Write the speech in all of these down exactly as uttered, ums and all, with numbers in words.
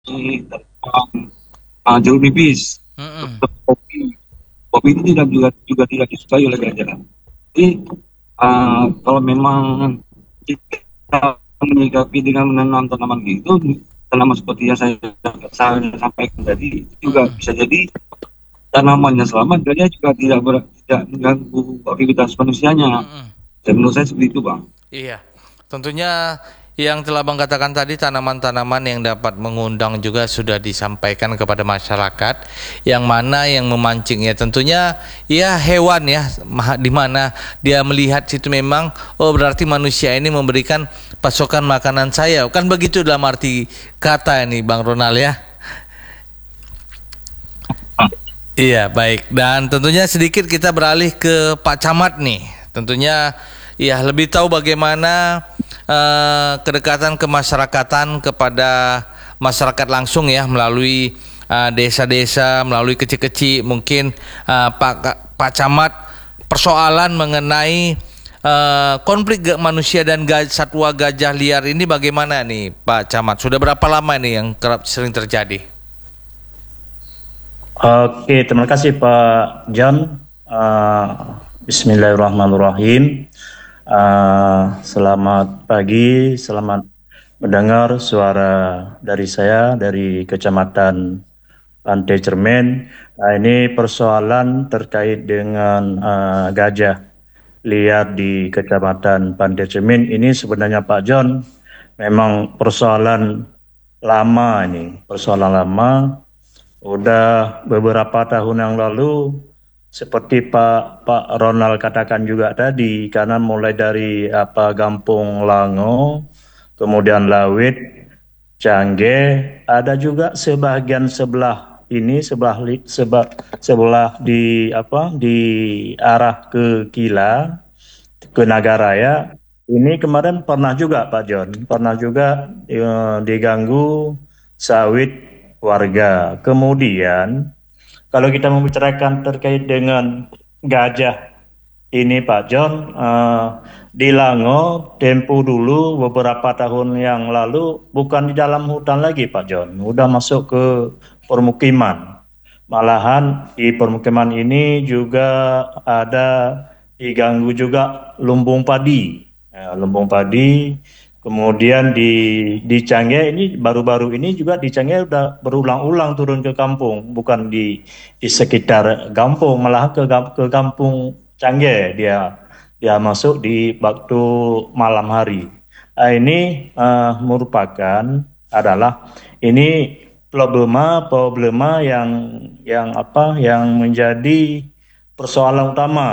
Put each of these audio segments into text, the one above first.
uh, jeruk nipis, Mm-mm. kopi. Kopi itu tidak juga juga tidak disukai oleh gajah. Jadi uh, kalau memang kita menyikapi dengan menanam tanaman gitu, tanaman seperti yang saya, saya sampaikan tadi itu juga Mm-mm. bisa jadi tanamannya selamat, gajah juga tidak ber, tidak mengganggu aktivitas manusianya. Mm-mm. Dan menurut saya seperti itu, Bang. Iya, tentunya yang telah Bang katakan tadi tanaman-tanaman yang dapat mengundang juga sudah disampaikan kepada masyarakat. Yang mana yang memancingnya tentunya ya hewan ya, ma- di mana dia melihat situ memang oh berarti manusia ini memberikan pasokan makanan saya. Kan begitu dalam arti kata ini Bang Ronald ya. Iya, baik. Dan tentunya sedikit kita beralih ke Pak Camat nih. Tentunya ya lebih tahu bagaimana eh, kedekatan kemasyarakatan kepada masyarakat langsung ya melalui eh, desa-desa, melalui kecil-kecil mungkin eh, Pak Pak Camat persoalan mengenai eh, konflik ga- manusia dan gaj- satwa gajah liar ini bagaimana nih Pak Camat? Sudah berapa lama nih yang kerap sering terjadi? Oke, terima kasih Pak John. Uh, Bismillahirrahmanirrahim. Uh, selamat pagi, selamat mendengar suara dari saya dari Kecamatan Pantai Cermin. Nah, ini persoalan terkait dengan uh, gajah liar di Kecamatan Pantai Cermin. Ini sebenarnya Pak John memang persoalan lama ini, persoalan lama. Udah beberapa tahun yang lalu, seperti Pak Pak Ronald katakan juga tadi, karena mulai dari apa Gampung Lango, kemudian Lawit, Cangge, ada juga sebagian sebelah ini sebelah li- seba- sebelah di apa di arah ke Kila, ke Nagaraya. Ini kemarin pernah juga Pak John, pernah juga eh, diganggu sawit warga. Kemudian kalau kita membicarakan terkait dengan gajah ini Pak John, eh, di Lango tempo dulu beberapa tahun yang lalu bukan di dalam hutan lagi Pak John, udah masuk ke permukiman. Malahan di permukiman ini juga ada diganggu juga lumbung padi. Ya, lumbung padi. Kemudian di di Cangge ini baru-baru ini juga di Cangge udah berulang-ulang turun ke kampung, bukan di di sekitar kampung, malah ke ke kampung Cangge dia dia masuk di waktu malam hari. Ah, ini eh, merupakan adalah ini problema problema yang yang apa yang menjadi persoalan utama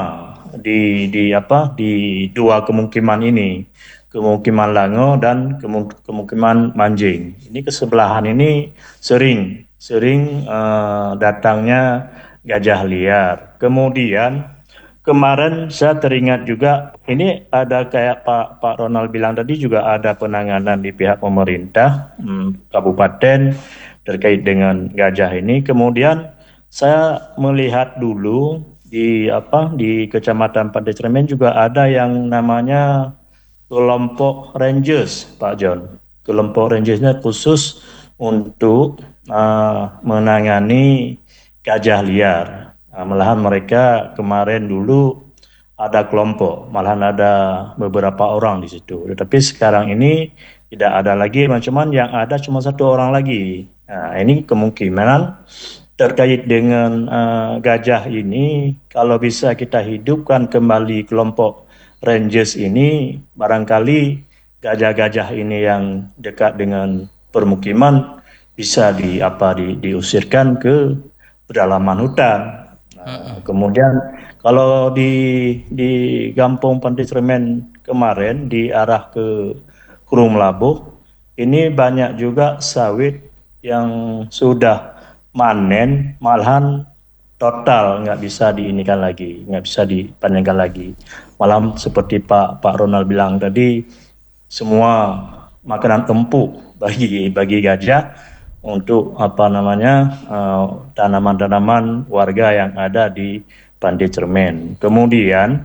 di di apa di dua kemungkinan ini, kemungkinan Lango dan kemu- kemungkinan Manjing. Ini kesebelahan ini sering sering eh, datangnya gajah liar. Kemudian kemarin saya teringat juga ini ada kayak Pak Pak Ronald bilang tadi juga ada penanganan di pihak pemerintah hmm, kabupaten terkait dengan gajah ini. Kemudian saya melihat dulu di apa di Kecamatan Pantai Cermin juga ada yang namanya kelompok Rangers, Pak John. Kelompok Rangersnya khusus untuk uh, menangani gajah liar. Nah, malahan mereka kemarin dulu ada kelompok, malahan ada beberapa orang di situ. Tetapi sekarang ini tidak ada lagi, macam yang ada cuma satu orang lagi. Nah, ini kemungkinan terkait dengan uh, gajah ini, kalau bisa kita hidupkan kembali kelompok Rangers ini, barangkali gajah-gajah ini yang dekat dengan permukiman bisa di apa di, diusirkan ke pedalaman hutan. Nah, Mm-mm. kemudian kalau di di Gampung Pantai Cermen kemarin di arah ke Kurung Labuh, ini banyak juga sawit yang sudah manen, malahan total nggak bisa diinikan lagi, nggak bisa dipanenkan lagi. Malam seperti Pak Pak Ronald bilang tadi, semua makanan empuk bagi bagi gajah untuk apa namanya eh, tanaman-tanaman warga yang ada di Pantai Cermin. Kemudian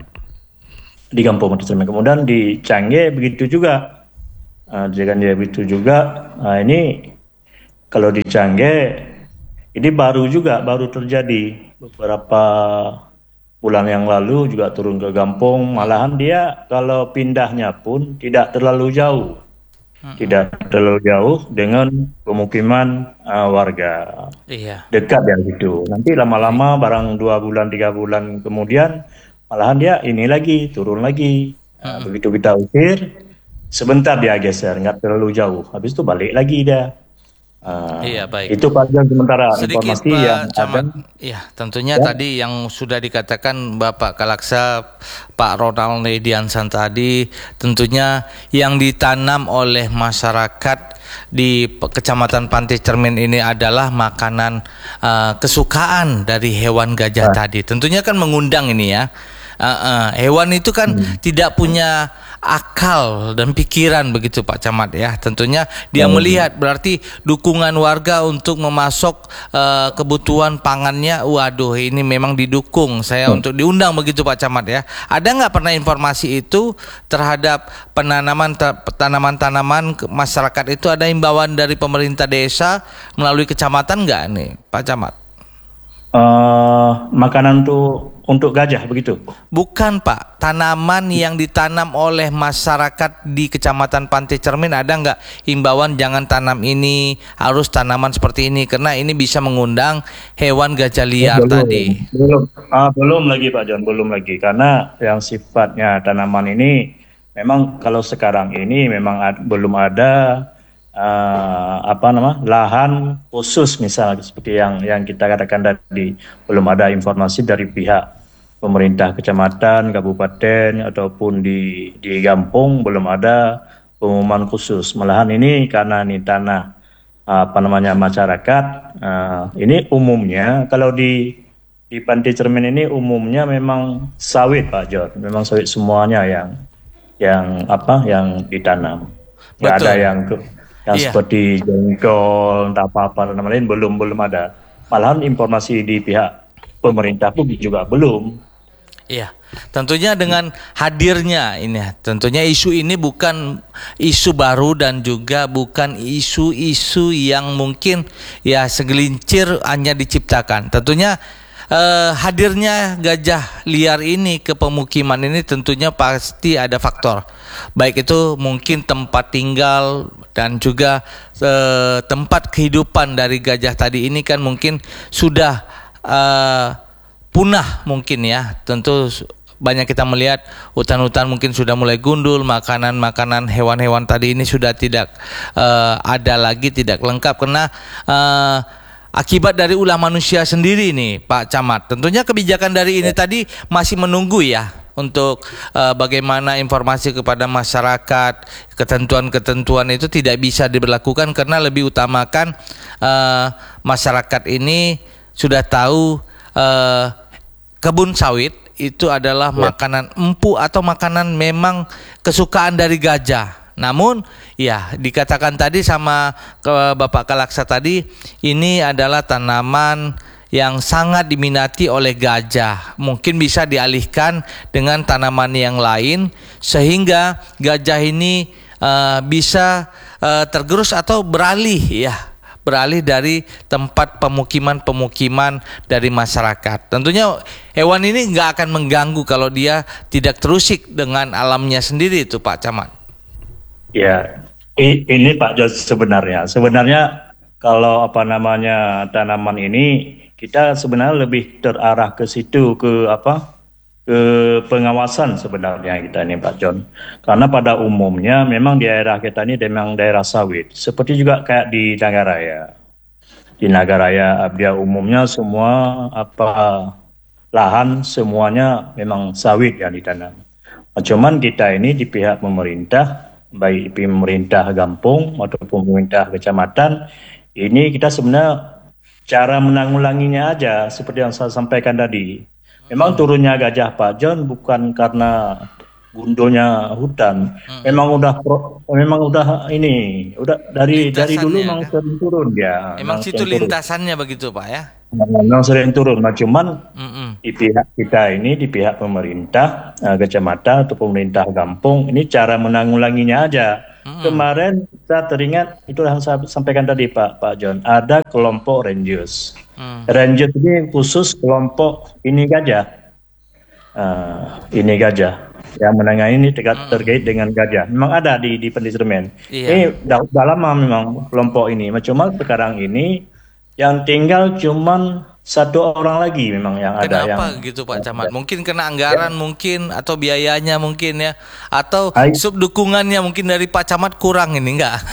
di Kampung Pantai Cermin, kemudian di Cangge begitu juga. Eh, Jangan dia begitu juga. Nah, ini kalau di Cangge ini baru juga baru terjadi beberapa bulan yang lalu juga turun ke Gampong. Malahan dia kalau pindahnya pun tidak terlalu jauh, tidak terlalu jauh dengan pemukiman uh, warga. Iya. Dekat ya gitu. Nanti lama-lama barang dua bulan tiga bulan kemudian malahan dia ini lagi turun lagi. Nah, begitu kita usir, sebentar dia geser, nggak terlalu jauh. Habis itu balik lagi dia. Uh, Iya, baik. Itu paling sementara Sedikit informasi Pak yang Camat. ada. Ya, tentunya Ya. tadi yang sudah dikatakan Bapak Kalaksa, Pak Ronald Nediansan tadi, tentunya yang ditanam oleh masyarakat di P- Kecamatan Pantai Cermin ini adalah makanan uh, kesukaan dari hewan gajah Nah. tadi. Tentunya kan mengundang ini ya. Uh, uh, hewan itu kan tidak punya akal dan pikiran begitu Pak Camat ya. Tentunya dia Hmm. melihat berarti dukungan warga untuk memasok uh, kebutuhan pangannya, waduh ini memang didukung saya Hmm. untuk diundang begitu Pak Camat ya. Ada nggak pernah informasi itu terhadap penanaman ta- tanaman-tanaman ke- masyarakat itu, ada himbauan dari pemerintah desa melalui kecamatan nggak nih Pak Camat? Eh, makanan tuh untuk gajah begitu. Bukan Pak, tanaman yang ditanam oleh masyarakat di Kecamatan Pantai Cermin, ada nggak himbauan jangan tanam ini, harus tanaman seperti ini karena ini bisa mengundang hewan gajah liar belum, tadi. belum, ah, belum lagi Pak John, belum lagi karena yang sifatnya tanaman ini memang kalau sekarang ini memang ad- belum ada ah, apa nama lahan khusus misalnya seperti yang yang kita katakan tadi, belum ada informasi dari pihak pemerintah kecamatan, kabupaten ataupun di di Gampong belum ada pengumuman khusus. Malahan ini karena ini tanah apa namanya masyarakat, ah, ini umumnya kalau di di Pantai Cermin ini umumnya memang sawit Pak John, memang sawit semuanya yang yang apa yang ditanam. Nggak Betul. ada yang ke, yang Iya. seperti jengkol, entah apa-apa dan lain belum belum ada. Malahan informasi di pihak pemerintah pun juga belum. Iya, tentunya dengan hadirnya ini, tentunya isu ini bukan isu baru dan juga bukan isu-isu yang mungkin ya segelincir hanya diciptakan. Tentunya eh, hadirnya gajah liar ini ke pemukiman ini tentunya pasti ada faktor. Baik itu mungkin tempat tinggal dan juga eh, tempat kehidupan dari gajah tadi ini kan mungkin sudah eh, punah mungkin ya. Tentu banyak kita melihat hutan-hutan mungkin sudah mulai gundul, makanan-makanan hewan-hewan tadi ini sudah tidak uh, ada lagi, tidak lengkap karena uh, akibat dari ulah manusia sendiri nih Pak Camat. Tentunya kebijakan dari ini tadi masih menunggu ya untuk uh, bagaimana informasi kepada masyarakat, ketentuan-ketentuan itu tidak bisa diberlakukan karena lebih utamakan uh, masyarakat ini sudah tahu uh, kebun sawit itu adalah Ya. makanan empu atau makanan memang kesukaan dari gajah. Namun ya dikatakan tadi sama ke Bapak Kalaksa tadi, ini adalah tanaman yang sangat diminati oleh gajah. Mungkin bisa dialihkan dengan tanaman yang lain sehingga gajah ini uh, bisa uh, tergerus atau beralih ya. beralih dari tempat pemukiman-pemukiman dari masyarakat. Tentunya hewan ini nggak akan mengganggu kalau dia tidak terusik dengan alamnya sendiri itu Pak Camat. Ya, i- ini Pak Jos sebenarnya. Sebenarnya kalau apa namanya tanaman ini kita sebenarnya lebih terarah ke situ ke apa? Ke pengawasan sebenarnya kita ini Pak John. Karena pada umumnya memang di daerah kita ini memang daerah sawit. Seperti juga kayak di Nagaraya. Di Nagaraya dia umumnya semua apa lahan semuanya memang sawit yang ditanam. Cuman kita ini di pihak pemerintah, baik pemerintah Gampong ataupun pemerintah kecamatan, ini kita sebenarnya cara menanggulanginya aja seperti yang saya sampaikan tadi. Memang turunnya gajah Pak John bukan karena gundulnya hutan. Memang udah pro- memang udah ini, udah dari dari dulu Lintasannya, memang kan? sering turun ya. Emang situ sering turun. lintasannya begitu Pak ya? Memang sering turun. Nah, cuman Mm-mm. di pihak kita ini, di pihak pemerintah, eh, kecamatan atau pemerintah Gampong, ini cara menanggulanginya aja. Mm-mm. kemarin saya teringat itu yang saya sampaikan tadi Pak Pak John, ada kelompok Rangers. Mm. Rangers ini khusus kelompok ini gajah. Uh, ini gajah yang menangani ini terkait, Mm-mm. terkait dengan gajah. Memang ada di di pendistrimen. Iya. Ini dah, dah lama memang kelompok ini. Cuma sekarang ini yang tinggal cuman satu orang lagi memang yang ada yang. Kenapa gitu Pak Camat? Mungkin kena anggaran ya. Mungkin atau biayanya mungkin ya, atau Hai. sub dukungannya mungkin dari Pak Camat kurang ini enggak?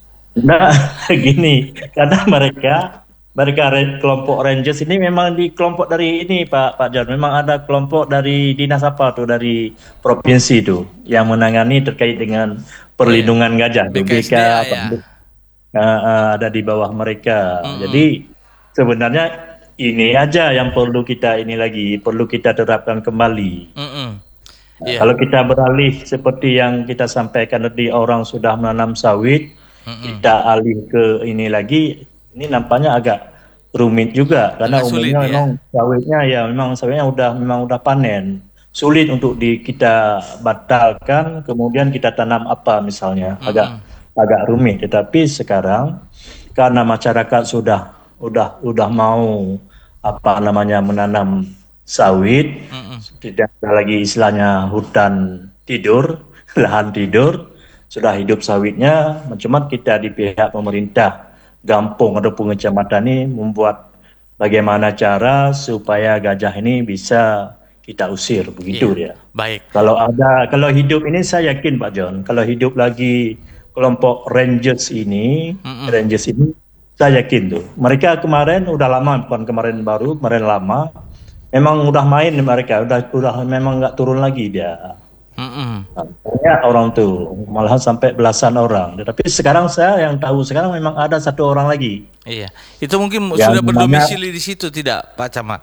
Nah gini, karena mereka mereka kelompok Rangers ini memang di kelompok dari ini Pak Pak John, memang ada kelompok dari dinas apa tuh dari provinsi tuh yang menangani terkait dengan perlindungan gajah, B K S D A, ya. Uh, uh, ada di bawah mereka. Mm-hmm. Jadi sebenarnya ini aja yang perlu kita ini lagi perlu kita terapkan kembali. Mm-hmm. Nah, yeah. Kalau kita beralih seperti yang kita sampaikan tadi, orang sudah menanam sawit, mm-hmm. kita alih ke ini lagi, ini nampaknya agak rumit juga karena agak umumnya sulit, memang ya? sawitnya ya memang sawitnya udah memang udah panen. Sulit untuk di kita batalkan, kemudian kita tanam apa misalnya, mm-hmm. agak agak rumit. Tetapi sekarang karena masyarakat sudah udah udah mau apa namanya menanam sawit, mm-hmm. tidak ada lagi istilahnya hutan tidur, lahan tidur, sudah hidup sawitnya. Cuma kita di pihak pemerintah Gampung ataupun kecamatan ini membuat bagaimana cara supaya gajah ini bisa kita usir, begitu yeah. dia. Baik. Kalau ada kalau hidup ini saya yakin Pak John, kalau hidup lagi kelompok Rangers ini, mm-hmm. Rangers ini, saya yakin tuh. Mereka kemarin udah lama, bukan kemarin baru, kemarin lama. Memang udah main mereka, udah udah memang nggak turun lagi dia. Mm-hmm. Banyak orang tuh, malahan sampai belasan orang. Tapi sekarang saya yang tahu sekarang memang ada satu orang lagi. Iya, itu mungkin yang sudah berdomisili di situ tidak, Pak Camat?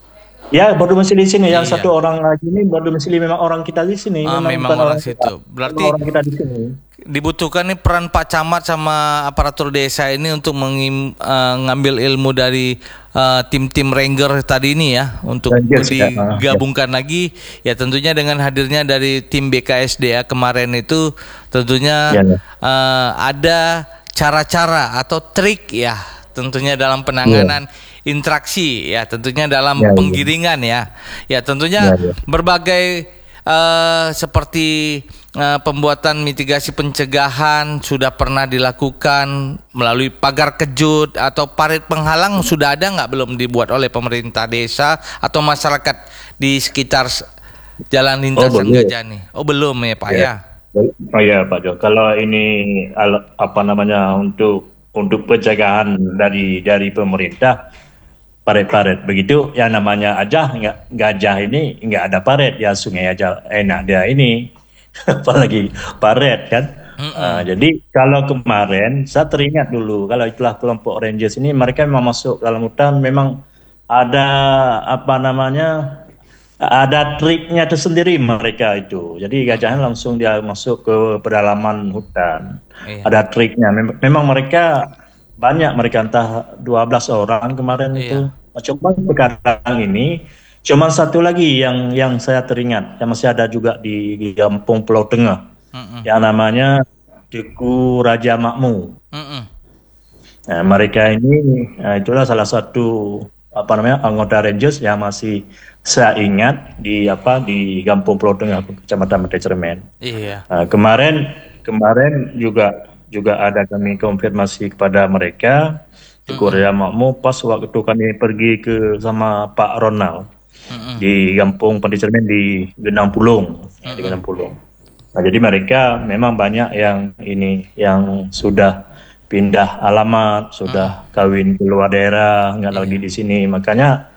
Ya, berdomisili di sini. Yang iya. satu orang lagi ini berdomisili memang orang kita di sini. Ah, memang memang bukan orang, orang situ. Kita. Berarti memang orang kita di sini. Dibutuhkan nih peran Pak Camat sama aparatur desa ini untuk mengim, uh, ngambil ilmu dari uh, tim-tim Ranger tadi ini ya, untuk Rangers, digabungkan ya. lagi. Ya tentunya dengan hadirnya dari tim B K S D A kemarin itu tentunya ya, ya. Uh, ada cara-cara atau trik ya, tentunya dalam penanganan ya. interaksi ya, tentunya dalam ya, penggiringan ya. Ya, ya tentunya ya, ya. berbagai uh, seperti uh, pembuatan mitigasi pencegahan sudah pernah dilakukan melalui pagar kejut atau parit penghalang, sudah ada nggak belum dibuat oleh pemerintah desa atau masyarakat di sekitar jalan lintasan oh, gajah nih? Oh belum ya Pak ya? ya? Oh ya Pak Jo, kalau ini apa namanya untuk untuk pencegahan dari dari pemerintah, paret-paret begitu ya, namanya aja nggak gajah ini nggak ada paret ya, sungai aja enak dia ini apalagi paret kan. Mm-hmm. uh, jadi kalau kemarin saya teringat dulu, kalau itulah kelompok Rangers ini mereka memang masuk dalam hutan, memang ada apa namanya ada triknya tersendiri mereka itu. Jadi gajahnya langsung dia masuk ke pedalaman hutan. Iya. Ada triknya. Mem- memang mereka banyak, mereka entah dua belas orang kemarin iya. itu. Cuma sekarang ini cuma satu lagi yang yang saya teringat, yang masih ada juga di, di Kampung Pulau Tengah. Mm-mm. Yang namanya Tugu Raja Makmu. Mm-mm. Nah, mereka ini nah, itulah salah satu apa namanya anggota Rangers yang masih saya ingat di apa di Kampung Pulau Tengah, Kecamatan Mete Cermen. Iya. Nah, kemarin kemarin juga juga ada kami konfirmasi kepada mereka Tugu Raja Makmu pas waktu kami pergi ke sama Pak Ronald mm-hmm. di Kampung Mete Cermen di Genang Pulung, mm-hmm. di Genang Pulung. Nah, jadi mereka memang banyak yang ini yang sudah pindah alamat, sudah hmm. kawin keluar daerah, nggak yeah. lagi di sini. Makanya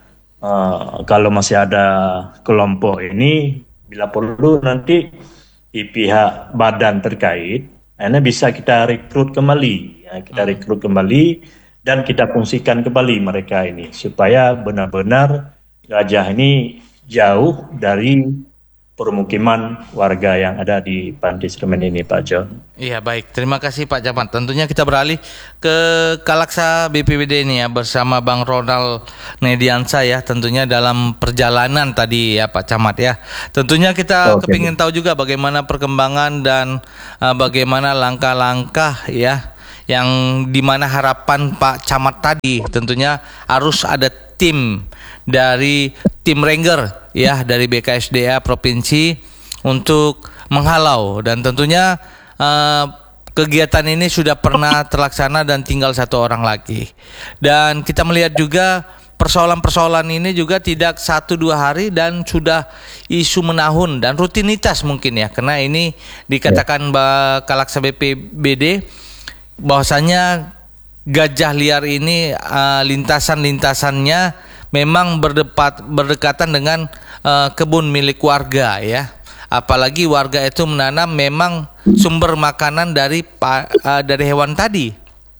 uh, kalau masih ada kelompok ini, bila perlu nanti di pihak badan terkait, ini bisa kita rekrut kembali, ya, kita hmm. rekrut kembali dan kita fungsikan kembali mereka ini supaya benar-benar gajah ini jauh dari permukiman warga yang ada di Pantai Cermin ini, Pak John. Iya, baik. Terima kasih Pak Camat. Tentunya kita beralih ke Kalaksa B P B D ini ya, bersama Bang Ronald Nediansa ya, tentunya dalam perjalanan tadi ya Pak Camat ya. Tentunya kita Oke. kepingin tahu juga bagaimana perkembangan dan uh, bagaimana langkah-langkah ya, yang dimana harapan Pak Camat tadi tentunya harus ada tim dari tim Ranger ya, dari B K S D A provinsi untuk menghalau, dan tentunya uh, kegiatan ini sudah pernah terlaksana dan tinggal satu orang lagi. Dan kita melihat juga persoalan-persoalan ini juga tidak satu dua hari dan sudah isu menahun dan rutinitas mungkin ya, karena ini dikatakan Mbak Kalaksa B P B D bahwasanya gajah liar ini uh, lintasan-lintasannya memang berdepat, berdekatan dengan uh, kebun milik warga ya. Apalagi warga itu menanam memang sumber makanan dari uh, dari hewan tadi.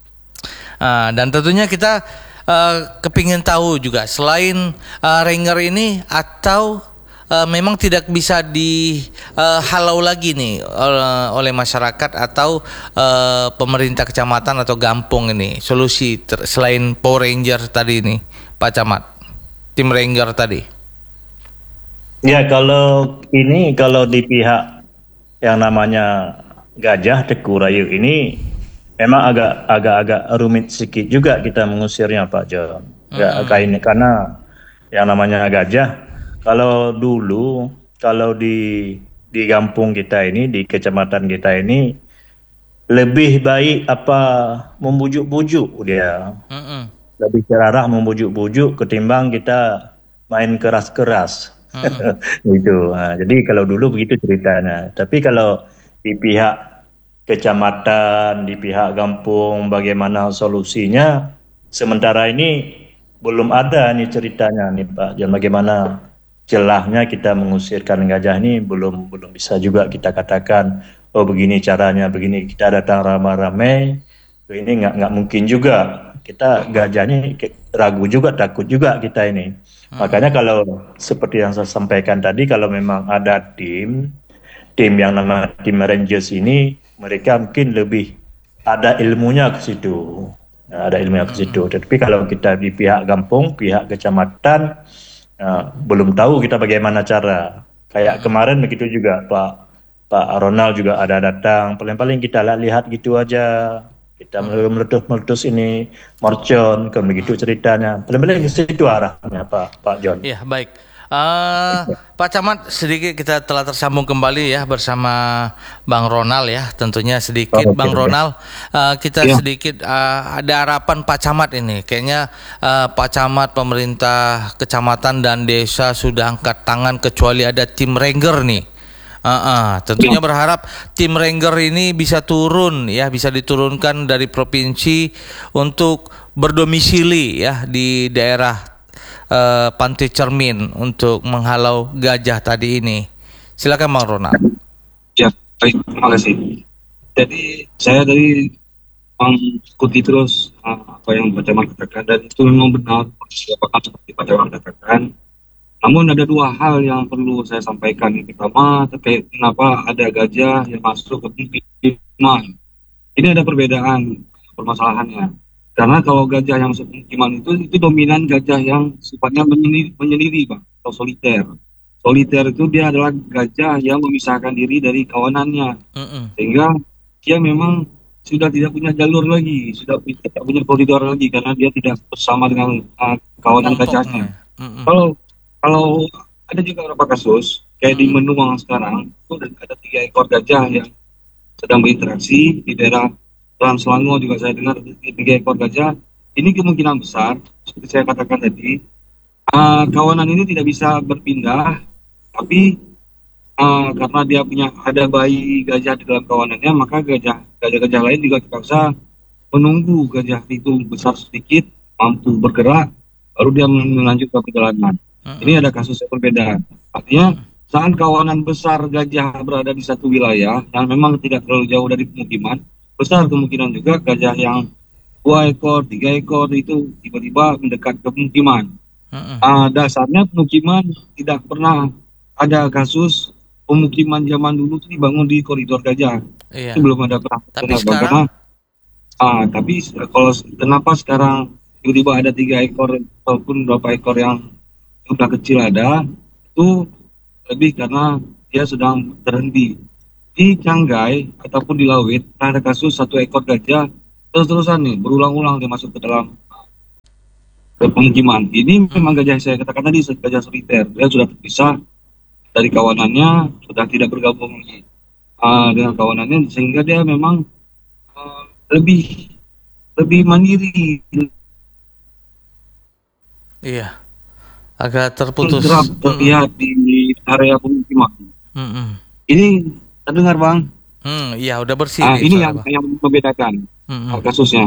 Uh, dan tentunya kita uh, kepingin tahu juga, selain uh, Ranger ini atau uh, memang tidak bisa dihalau uh, lagi nih uh, oleh masyarakat atau uh, pemerintah kecamatan atau kampung ini, solusi ter- selain Power Ranger tadi ini Pak Camat, tim Ranger tadi. Ya, kalau ini kalau di pihak yang namanya Gajah Teku Rayu ini memang agak agak-agak rumit sedikit juga kita mengusirnya, Pak John. Ya, Mm-mm. karena yang namanya gajah, kalau dulu kalau di di kampung kita ini, di kecamatan kita ini, lebih baik apa membujuk-bujuk dia, Mm-mm. lebih terarah membujuk-bujuk ketimbang kita main keras-keras. Mm-mm. Gitu. Nah, jadi kalau dulu begitu ceritanya. Tapi kalau di pihak kecamatan, di pihak kampung, bagaimana solusinya? Sementara ini belum ada nih ceritanya nih Pak. Dan bagaimana celahnya kita mengusirkan gajah ini belum belum bisa juga kita katakan. Oh begini caranya, begini kita datang ramai-ramai. Ini nggak nggak mungkin juga. Kita gajahnya ragu juga, takut juga kita ini. Makanya kalau seperti yang saya sampaikan tadi, kalau memang ada tim, tim yang nama tim Rangers ini, mereka mungkin lebih ada ilmunya ke situ, nah, ada ilmunya ke situ. Tapi kalau kita di pihak kampung, pihak kecamatan, nah, belum tahu kita bagaimana cara. Kayak kemarin begitu juga Pak Pak Ronald juga ada datang. Paling-paling kita lihat gitu aja. Kita meletus-meletus ini mercon, kan begitu ceritanya. Paling-paling ke situ arahnya Pak Pak John. Ya, baik. Uh, Pak Camat, sedikit kita telah tersambung kembali ya bersama Bang Ronald ya. Tentunya sedikit Oh, Bang oke. Ronald, uh, kita Ya. sedikit uh, ada harapan Pak Camat ini. Kayaknya uh, Pak Camat, pemerintah kecamatan dan desa sudah angkat tangan kecuali ada tim Ranger nih. Uh, uh, tentunya Ya. berharap tim Ranger ini bisa turun ya, bisa diturunkan dari provinsi untuk berdomisili ya di daerah uh, Pantai Cermin untuk menghalau gajah tadi ini. Silakan Bang Ronald. Ya, baik, terima kasih. Jadi saya dari mengikuti terus uh, apa yang Pak Camat katakan, dan itu memang benar apakah seperti Pak Camat katakan. Namun ada dua hal yang perlu saya sampaikan. Yang pertama terkait kenapa ada gajah yang masuk ke pemukiman. Ini ada perbedaan permasalahannya. Karena kalau gajah yang masuk ke pemukiman itu itu dominan gajah yang sifatnya menyendiri, menyendiri Bang, atau soliter. Soliter itu dia adalah gajah yang memisahkan diri dari kawanannya, Mm-mm. sehingga dia memang sudah tidak punya jalur lagi, sudah tidak punya koridor lagi karena dia tidak bersama dengan uh, kawanan gajahnya. Mm-mm. Kalau kalau ada juga beberapa kasus kayak di Menuang sekarang itu ada tiga ekor gajah yang sedang berinteraksi di daerah Trans Selangor, juga saya dengar tiga ekor gajah. Ini kemungkinan besar seperti saya katakan tadi, uh, kawanan ini tidak bisa berpindah, tapi uh, karena dia punya ada bayi gajah di dalam kawanannya, maka gajah gajah-gajah lain juga terpaksa menunggu gajah itu besar sedikit, mampu bergerak, baru dia melanjutkan perjalanan. Ini ada kasus yang berbeda. Artinya saat kawanan besar gajah berada di satu wilayah yang memang tidak terlalu jauh dari pemukiman, besar kemungkinan juga gajah yang dua ekor, tiga ekor itu tiba-tiba mendekat ke pemukiman. Mm-mm. Uh, dasarnya pemukiman tidak pernah ada kasus pemukiman zaman dulu tuh dibangun di koridor gajah. Iya. Itu belum ada perang Tapi karena sekarang, ah tapi s- kalau s- kenapa sekarang tiba-tiba ada tiga ekor ataupun berapa ekor yang sudah kecil ada, itu lebih karena dia sedang terhenti di Canggai ataupun di Lawit. Ada kasus satu ekor gajah terus-terusan nih berulang-ulang dia masuk ke dalam ke pemukiman. Ini memang gajah yang saya katakan tadi, gajah soliter. Dia sudah terpisah dari kawanannya, sudah tidak bergabung lagi ah, dengan kawanannya, sehingga dia memang ah, lebih lebih mandiri, iya, agak tergerak terputus. Mm-mm. terlihat di area pemukiman. Mm-mm. Ini terdengar bang, Hmm, iya udah bersih ah, nih ini suara yang bang. yang membedakan Mm-mm. ah, kasusnya.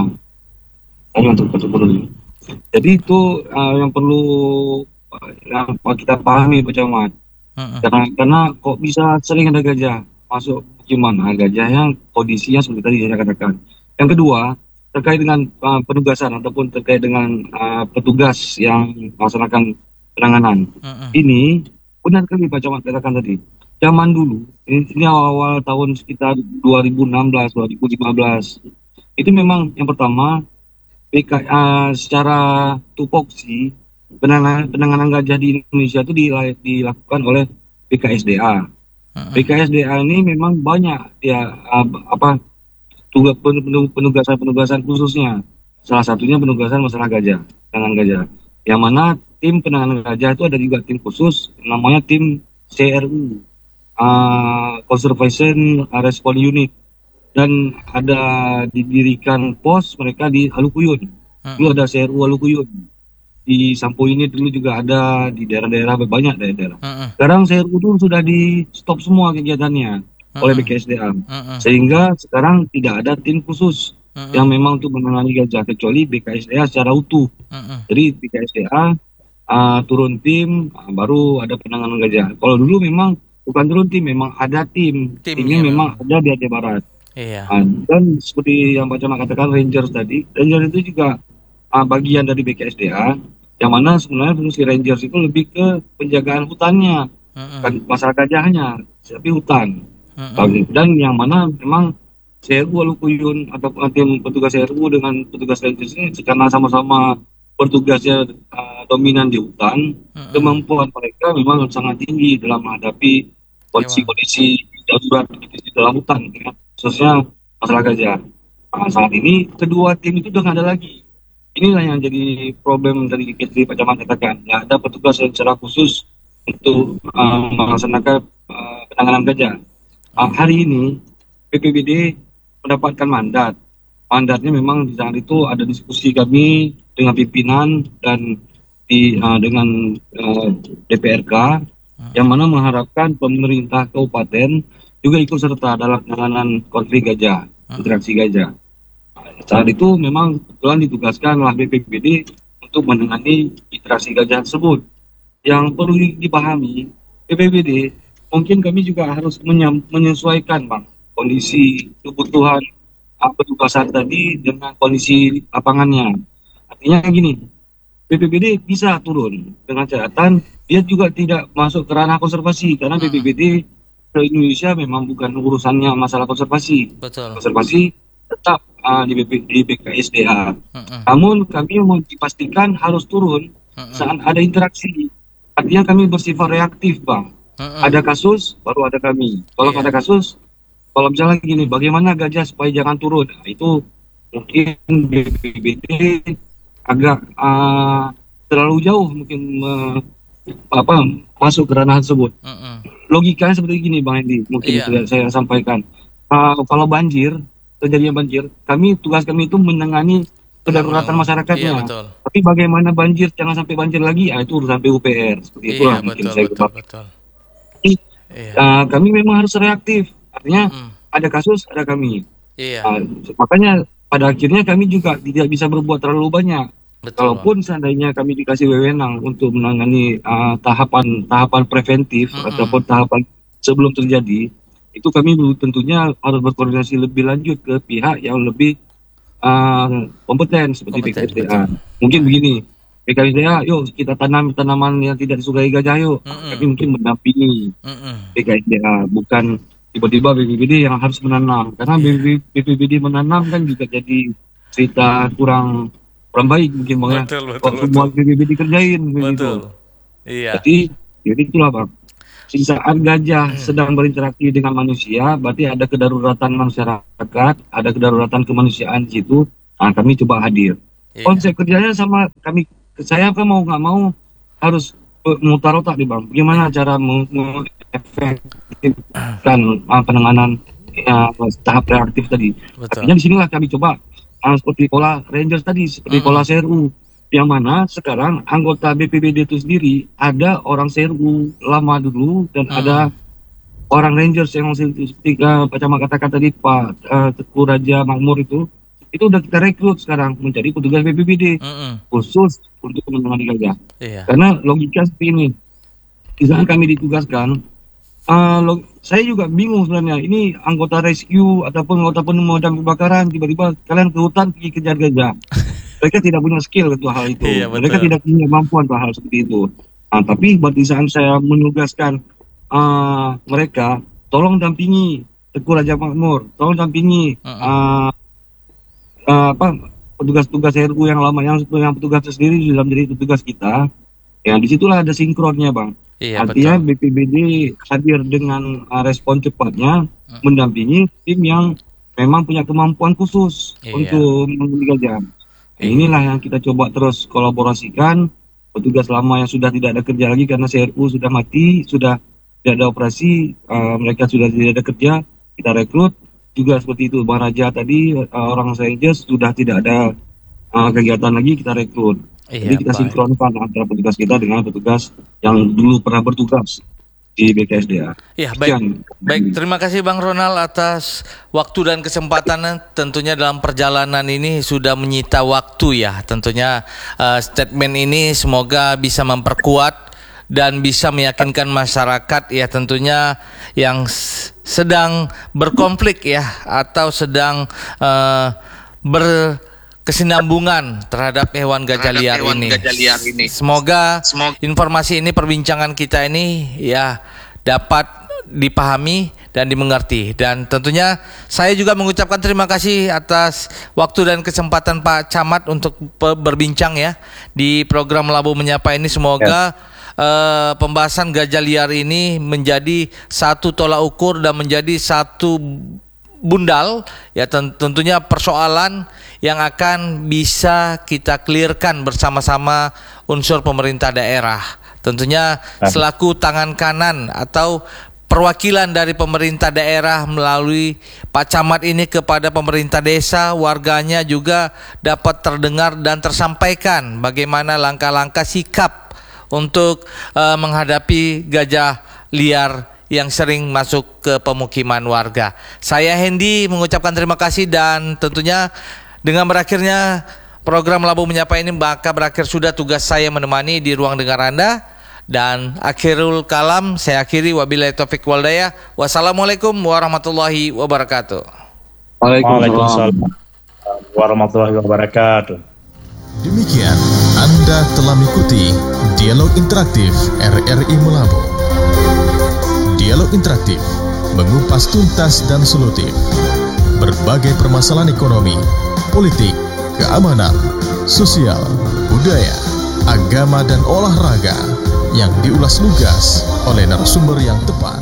Ini untuk dulu. Jadi itu ah, yang perlu ah, yang kita pahami Pak Camat. Mm-mm. Karena, karena kok bisa sering ada gajah masuk pemukiman, nah, gajah yang kondisinya seperti tadi saya katakan. Yang kedua, terkait dengan uh, penugasan ataupun terkait dengan uh, petugas yang melaksanakan penanganan. Mm-mm. Ini benar kali Pak Camat katakan tadi. Zaman dulu, ini, ini awal-awal tahun sekitar dua ribu enam belas, dua ribu lima belas, itu memang yang pertama B K, uh, secara tupoksi penanganan, penanganan gajah di Indonesia itu dila- dilakukan oleh B K S D A. Mm-mm. B K S D A ini memang banyak ya uh, apa tugas penugasan-penugasan khususnya. Salah satunya penugasan masalah gajah, penanganan gajah. Yang mana tim penanganan gajah itu ada juga tim khusus, namanya tim C R U, uh, Conservation Response Unit, dan ada didirikan pos mereka di Halukuyun. Dulu Mm-mm. ada C R U Halukuyun. Di Sampo ini dulu juga ada di daerah-daerah, banyak daerah-daerah. Mm-mm. Sekarang C R U itu sudah di stop semua kegiatannya oleh Mm-mm. B K S D A. Mm-mm. Sehingga sekarang tidak ada tim khusus Mm-mm. yang memang untuk menangani gajah kecuali B K S D A secara utuh. Mm-mm. Jadi B K S D A uh, turun tim, uh, baru ada penanganan gajah. Kalau dulu memang bukan turun tim, memang ada tim. Timnya Timnya memang memang. ada di Aceh Barat. Iya. Ah, dan seperti yang Pak Camat katakan Rangers tadi, Rangers itu juga ah, bagian dari B K S D A, yang mana sebenarnya fungsi Rangers itu lebih ke penjagaan hutannya, Mm-mm. bukan masalah gajahnya, tapi hutan. Mm-mm. Dan yang mana memang C R U Alukuyun atau tim petugas C R U dengan petugas Rangers ini karena sama-sama bertugasnya ah, dominan di hutan, Mm-mm. kemampuan mereka memang sangat tinggi dalam menghadapi Iya bang. kondisi-kondisi darurat di dalam hutan, ya, khususnya masalah gajah. Nah, saat ini kedua tim itu udah nggak ada lagi. Inilah yang jadi problem dari dari Pak Camat katakan, nggak ada petugas yang secara khusus untuk uh, melaksanakan uh, penanganan gajah. Uh, hari ini B P B D mendapatkan mandat. Mandatnya memang di saat itu ada diskusi kami dengan pimpinan dan di uh, dengan uh, D P R K, yang mana mengharapkan pemerintah kabupaten juga ikut serta dalam penanganan konflik gajah, interaksi gajah. Saat itu memang kebetulan ditugaskan oleh B P B D untuk menangani interaksi gajah tersebut. Yang perlu dipahami, B P B D mungkin kami juga harus menyam- menyesuaikan Bang, kondisi kebutuhan uh, petugasan tadi dengan kondisi lapangannya. Artinya gini, B P B D bisa turun dengan catatan dia juga tidak masuk ke ranah konservasi, karena B P B D ke Indonesia memang bukan urusannya masalah konservasi. Betul. Konservasi tetap uh, di, B P, di B K S D A. Mm-mm. Namun kami mau dipastikan harus turun Mm-mm. saat ada interaksi. Artinya kami bersifat reaktif Bang. Mm-mm. Ada kasus baru ada kami. Kalau Iya. ada kasus, kalau misalnya gini, bagaimana gajah supaya jangan turun? Nah, itu mungkin B P B D agak uh, terlalu jauh mungkin uh, apa masuk ke ranah tersebut. Mm-mm. Logikanya seperti gini Bang Edi, mungkin Iya. sudah saya sampaikan. Uh, kalau banjir, terjadinya banjir, kami tugas kami itu menangani kedaruratan Iya masyarakatnya. betul. Tapi bagaimana banjir jangan sampai banjir lagi, ah, itu urusan P U P R. Seperti itulah Iya mungkin betul saya betul kebak. betul. Iya. Uh, kami memang harus reaktif. Artinya Mm-mm. ada kasus ada kami. Iya Uh, makanya pada akhirnya kami juga tidak bisa berbuat terlalu banyak. betul. Bang. Kalaupun seandainya kami dikasih wewenang untuk menangani uh, tahapan tahapan preventif Mm-mm. ataupun tahapan sebelum terjadi, itu kami tentunya harus berkoordinasi lebih lanjut ke pihak yang lebih uh, kompeten seperti Kompeten, B K S D A. betul. Mungkin begini, B K S D A, yuk kita tanam tanaman yang tidak disukai gajah yuk. Mm-mm. Tapi mungkin mendampingi Mm-mm. B K S D A, bukan tiba-tiba B P B D yang harus menanam. Karena B P B D menanam kan juga jadi cerita kurang kurang baik mungkin Bang ya. Betul, betul, Kok semua betul. B P B D kerjain begitu. Betul. Iya. Jadi, jadi itulah Bang. Saat gajah Hmm. sedang berinteraksi dengan manusia, berarti ada kedaruratan masyarakat, ada kedaruratan kemanusiaan di situ. Nah, kami coba hadir. Iya. Konsep kerjanya sama kami. Saya kan mau nggak mau harus memutar otak nih Bang. Bagaimana cara mengefektifkan uh, penanganan uh, tahap reaktif tadi. Betul. Artinya di sinilah kami coba uh, seperti pola Rangers tadi, seperti Mm-mm. pola C R U. Yang mana sekarang anggota B P B D itu sendiri ada orang C R U lama dulu dan Mm. ada orang Rangers yang seperti uh, Pak Camat katakan tadi Pak uh, Teguh Raja Makmur itu itu udah kita rekrut sekarang menjadi petugas B P B D Mm-mm. khusus untuk menangani gajah. Iya. Karena logika seperti ini, di saat kami ditugaskan, uh, log- saya juga bingung sebenarnya. Ini anggota rescue ataupun anggota pemadam kebakaran, tiba-tiba kalian ke hutan pergi kejar gajah. Mereka tidak punya skill untuk hal itu. Iya, Mereka betul. tidak punya kemampuan untuk hal seperti itu. Nah, tapi pada saat saya menugaskan uh, mereka, tolong dampingi Teguh Raja Makmur, tolong dampingi Mm-mm. uh, uh, apa petugas-petugas R U yang lama yang yang petugas sendiri sudah menjadi petugas kita. Ya, disitulah ada sinkronnya Bang. Iya, Artinya betul. B P B D hadir dengan uh, respon cepatnya, Hmm. mendampingi tim yang memang punya kemampuan khusus Iya. untuk menangani gajah. Nah, inilah yang kita coba terus kolaborasikan. Petugas lama yang sudah tidak ada kerja lagi karena C R U sudah mati, sudah tidak ada operasi, uh, mereka sudah tidak ada kerja, kita rekrut. Juga seperti itu, Bang Raja tadi, uh, orang Rangers sudah tidak ada uh, kegiatan lagi, kita rekrut. Iya, Jadi kita baik. sinkronkan antara petugas kita dengan petugas yang dulu pernah bertugas di B K S D A. Iya, baik. Sekian. Baik, terima kasih Bang Ronald atas waktu dan kesempatannya. Tentunya dalam perjalanan ini sudah menyita waktu ya. Tentunya uh, statement ini semoga bisa memperkuat dan bisa meyakinkan masyarakat ya, tentunya yang s- sedang berkonflik ya atau sedang uh, berkesinambungan terhadap hewan gajah Terhadap liar hewan ini. gajah liar ini. Semoga Semoga- informasi ini, perbincangan kita ini ya dapat dipahami dan dimengerti. Dan tentunya saya juga mengucapkan terima kasih atas waktu dan kesempatan Pak Camat untuk pe- berbincang ya di program Labu Menyapa ini. Semoga eh, pembahasan gajah liar ini menjadi satu tolak ukur dan menjadi satu bundal ya, ten- tentunya persoalan yang akan bisa kita clearkan bersama-sama unsur pemerintah daerah. Tentunya selaku tangan kanan atau perwakilan dari pemerintah daerah melalui Pak Camat ini kepada pemerintah desa, warganya juga dapat terdengar dan tersampaikan bagaimana langkah-langkah sikap untuk uh, menghadapi gajah liar yang sering masuk ke pemukiman warga. Saya Hendy mengucapkan terima kasih dan tentunya dengan berakhirnya program Labu Menyapa ini maka berakhir sudah tugas saya menemani di ruang dengar Anda. Dan akhirul kalam saya akhiri, wabillahi taufik wal hidayah. Wassalamualaikum warahmatullahi wabarakatuh. Waalaikumsalam warahmatullahi wabarakatuh. Demikian Anda telah mengikuti Dialog Interaktif R R I Melabu. Dialog Interaktif mengupas tuntas dan solutif berbagai permasalahan ekonomi, politik, keamanan, sosial, budaya, agama dan olahraga yang diulas lugas oleh narasumber yang tepat.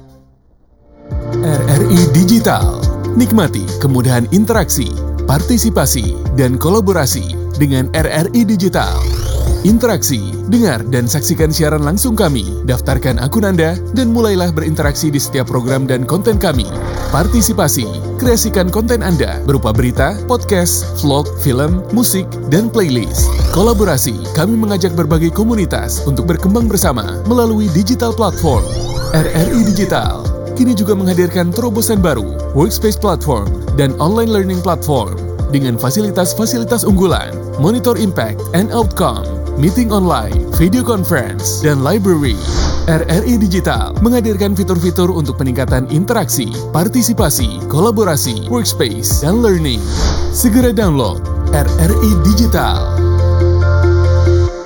R R I Digital. Nikmati kemudahan interaksi, partisipasi, dan kolaborasi dengan R R I Digital. Interaksi, dengar dan saksikan siaran langsung kami, daftarkan akun Anda, dan mulailah berinteraksi di setiap program dan konten kami. Partisipasi, kreasikan konten Anda berupa berita, podcast, vlog, film, musik, dan playlist. Kolaborasi, kami mengajak berbagai komunitas untuk berkembang bersama melalui digital platform. R R I Digital kini juga menghadirkan terobosan baru, workspace platform, dan online learning platform dengan fasilitas-fasilitas unggulan, monitor impact and outcome, meeting online, video conference, dan library. R R I Digital menghadirkan fitur-fitur untuk peningkatan interaksi, partisipasi, kolaborasi, workspace, dan learning. Segera download R R I Digital.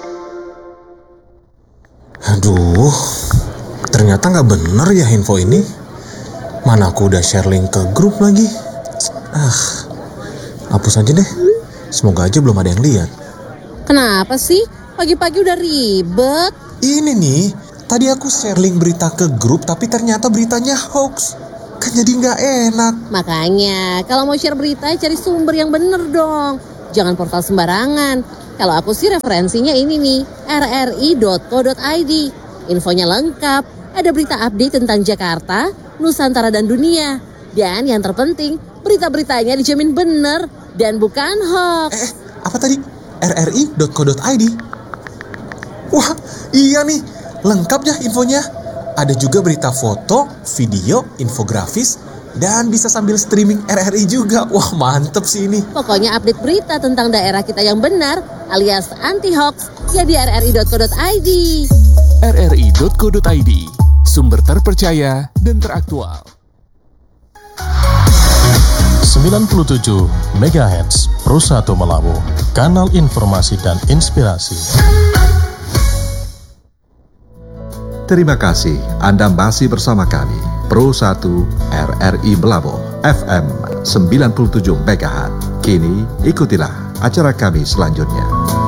Aduh, ternyata nggak bener ya info ini. Mana aku udah share link ke grup lagi. Ah, hapus aja deh. Semoga aja belum ada yang lihat. Kenapa sih? Pagi-pagi udah ribet. Ini nih, tadi aku share link berita ke grup tapi ternyata beritanya hoax. Kan jadi nggak enak. Makanya, kalau mau share berita cari sumber yang bener dong. Jangan portal sembarangan. Kalau aku sih referensinya ini nih, r r i dot co dot i d. Infonya lengkap, ada berita update tentang Jakarta, Nusantara dan dunia. Dan yang terpenting, berita-beritanya dijamin bener dan bukan hoax. Eh, eh apa tadi? r r i dot co dot i d. Wah, iya nih, lengkap ya infonya. Ada juga berita foto, video, infografis, dan bisa sambil streaming R R I juga. Wah, mantep sih ini. Pokoknya update berita tentang daerah kita yang benar alias anti-hoax ya di r r i dot co dot i d. r r i dot co dot i d, sumber terpercaya dan teraktual. sembilan puluh tujuh megahertz Pro satu Melabu, kanal informasi dan inspirasi. Terima kasih Anda masih bersama kami, Pro satu R R I Melabu, F M sembilan puluh tujuh megahertz. Kini ikutilah acara kami selanjutnya.